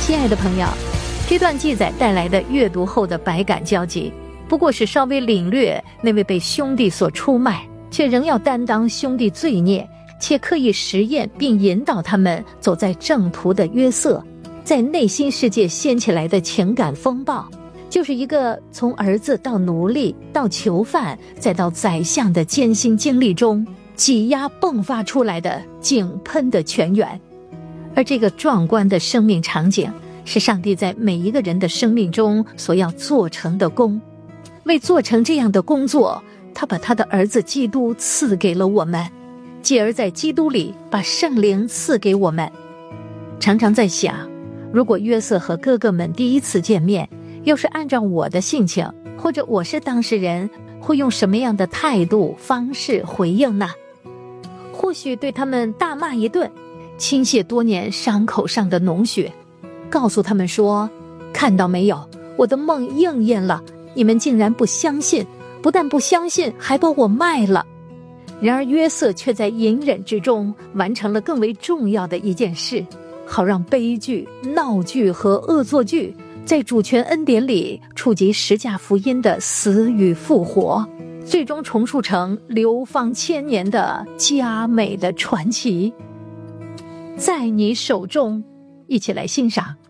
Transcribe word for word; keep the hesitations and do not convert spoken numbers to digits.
亲爱的朋友，这段记载带来的阅读后的百感交集，不过是稍微领略那位被兄弟所出卖，却仍要担当兄弟罪孽，且刻意实验并引导他们走在正途的约瑟，在内心世界掀起来的情感风暴，就是一个从儿子到奴隶到囚犯再到宰相的艰辛经历中挤压迸发出来的井喷的泉源。而这个壮观的生命场景，是上帝在每一个人的生命中所要做成的功。为做成这样的工作，他把他的儿子基督赐给了我们，继而在基督里把圣灵赐给我们。常常在想，如果约瑟和哥哥们第一次见面，要是按照我的性情，或者我是当事人，会用什么样的态度方式回应呢？或许对他们大骂一顿，倾泻多年伤口上的脓血，告诉他们说，看到没有，我的梦应验了，你们竟然不相信，不但不相信，还把我卖了。然而约瑟却在隐忍之中完成了更为重要的一件事，好让悲剧、闹剧和恶作剧在主权恩典里触及十架福音的死与复活，最终重塑成流芳千年的佳美的传奇。在你手中，一起来欣赏。